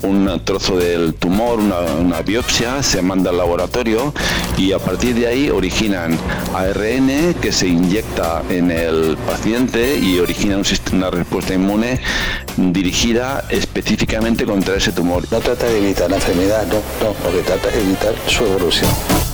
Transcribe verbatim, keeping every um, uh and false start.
un trozo del tumor, una, una biopsia, se manda al laboratorio y a partir de ahí originan A R N que se inyecta en el paciente y origina un sistema, una respuesta inmune dirigida específicamente contra ese tumor. No trata de evitar la enfermedad, no, no, lo que trata es evitar su evolución.